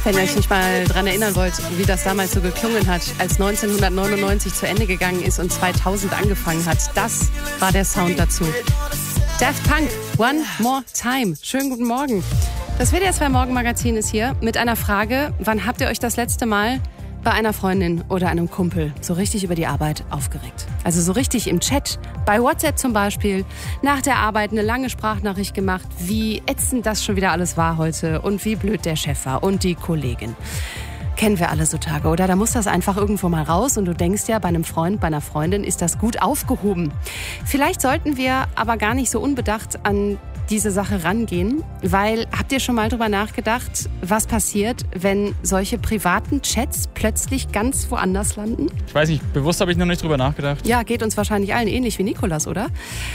Wenn ihr euch nicht mal dran erinnern wollt, wie das damals so geklungen hat, als 1999 zu Ende gegangen ist und 2000 angefangen hat. Das war der Sound dazu. Daft Punk, One More Time. Schönen guten Morgen. Das WDR 2 Morgenmagazin ist hier mit einer Frage: Wann habt ihr euch das letzte Mal bei einer Freundin oder einem Kumpel so richtig über die Arbeit aufgeregt? Also so richtig im Chat, bei WhatsApp zum Beispiel, nach der Arbeit eine lange Sprachnachricht gemacht, wie ätzend das schon wieder alles war heute und wie blöd der Chef war und die Kollegin. Kennen wir alle so Tage, oder? Da muss das einfach irgendwo mal raus und du denkst ja, bei einem Freund, bei einer Freundin ist das gut aufgehoben. Vielleicht sollten wir aber gar nicht so unbedacht an diese Sache rangehen, weil, habt ihr schon mal drüber nachgedacht, was passiert, wenn solche privaten Chats plötzlich ganz woanders landen? Ich weiß nicht, bewusst habe ich noch nicht drüber nachgedacht. Ja, geht uns wahrscheinlich allen ähnlich wie Nikolas, oder?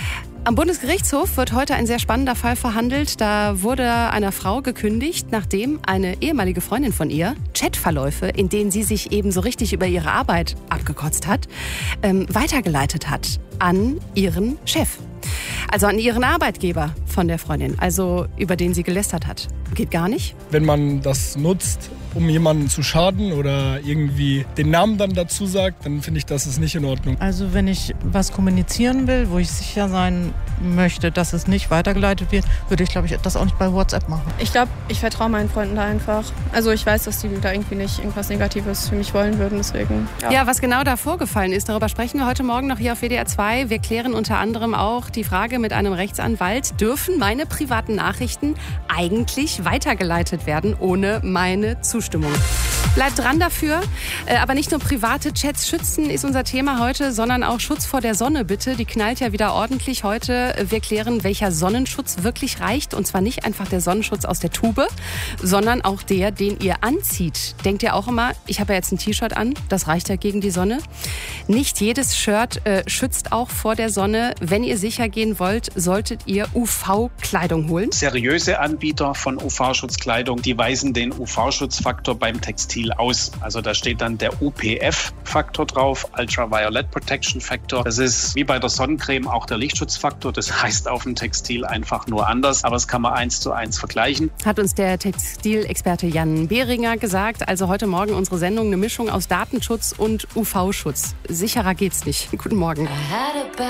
Am Bundesgerichtshof wird heute ein sehr spannender Fall verhandelt. Da wurde einer Frau gekündigt, nachdem eine ehemalige Freundin von ihr Chatverläufe, in denen sie sich eben so richtig über ihre Arbeit abgekotzt hat, weitergeleitet hat an ihren Chef. Also an ihren Arbeitgeber von der Freundin, also über den sie gelästert hat. Geht gar nicht. Wenn man das nutzt, um jemanden zu schaden oder irgendwie den Namen dann dazu sagt, dann finde ich, das ist nicht in Ordnung. Also wenn ich was kommunizieren will, wo ich sicher sein möchte, dass es nicht weitergeleitet wird, würde ich, glaube ich, das auch nicht bei WhatsApp machen. Ich glaube, ich vertraue meinen Freunden da einfach. Also ich weiß, dass die da irgendwie nicht irgendwas Negatives für mich wollen würden, deswegen. Ja, was genau da vorgefallen ist, darüber sprechen wir heute Morgen noch hier auf WDR 2. Wir klären unter anderem auch die Frage mit einem Rechtsanwalt: Dürfen meine privaten Nachrichten eigentlich weitergeleitet werden ohne meine Zustimmung? Bleibt dran dafür. Aber nicht nur private Chats schützen ist unser Thema heute, sondern auch Schutz vor der Sonne, bitte. Die knallt ja wieder ordentlich heute. Wir klären, welcher Sonnenschutz wirklich reicht. Und zwar nicht einfach der Sonnenschutz aus der Tube, sondern auch der, den ihr anzieht. Denkt ihr auch immer, ich habe ja jetzt ein T-Shirt an, das reicht ja gegen die Sonne? Nicht jedes Shirt schützt auch vor der Sonne. Wenn ihr sicher gehen wollt, solltet ihr UV-Kleidung holen. Seriöse Anbieter von UV-Schutzkleidung, die weisen den UV-Schutzfaktor beim Textil aus. Also da steht dann der UPF-Faktor drauf, Ultraviolet Protection Factor. Das ist wie bei der Sonnencreme auch der Lichtschutzfaktor. Das heißt auf dem Textil einfach nur anders, aber das kann man 1:1 vergleichen. Hat uns der Textilexperte Jan Behringer gesagt. Also heute Morgen unsere Sendung, eine Mischung aus Datenschutz und UV-Schutz. Sicherer geht's nicht. Guten Morgen.